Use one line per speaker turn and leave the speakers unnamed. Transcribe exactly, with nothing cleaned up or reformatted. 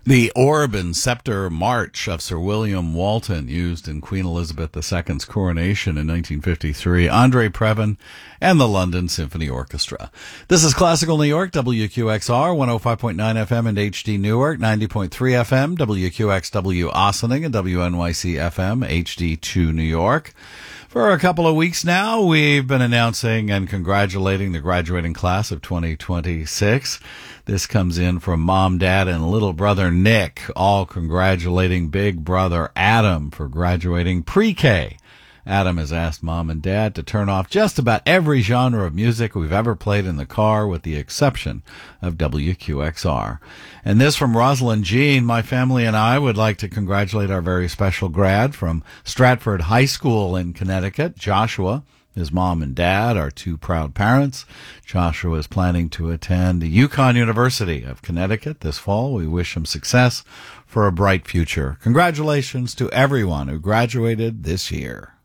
The Orb and Scepter March of Sir William Walton, used in Queen Elizabeth the Second's coronation in nineteen fifty-three. Andre Previn and the London Symphony Orchestra. This is Classical New York, W Q X R, one oh five point nine F M and H D Newark, ninety point three F M, W Q X W Ossining, and W N Y C F M, H D two New York. For a couple of weeks now, we've been announcing and congratulating the graduating class of twenty twenty-six. This comes in from Mom, Dad, and little brother Nick, all congratulating big brother Adam for graduating pre-K. Adam has asked Mom and Dad to turn off just about every genre of music we've ever played in the car, with the exception of W Q X R. And this from Rosalind Jean. My family and I would like to congratulate our very special grad from Stratford High School in Connecticut, Joshua. His mom and dad are two proud parents. Joshua is planning to attend UConn University of Connecticut this fall. We wish him success for a bright future. Congratulations to everyone who graduated this year.